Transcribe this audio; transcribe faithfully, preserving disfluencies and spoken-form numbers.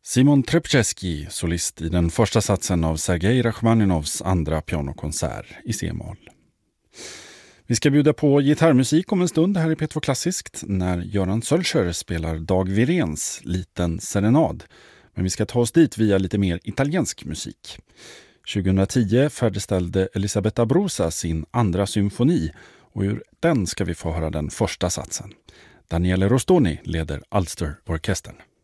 Simon Trepczewski, solist i den första satsen av Sergej Rachmaninovs andra pianokonsert i C-moll. Vi ska bjuda på gitarrmusik om en stund här i P två Klassiskt när Göran Sölscher spelar Dag Viréns Liten serenad. Men vi ska ta oss dit via lite mer italiensk musik. tjugohundratio färdigställde Elisabetta Brosa sin andra symfoni och ur den ska vi få höra den första satsen. Daniele Rostoni leder Ulster-orkestern.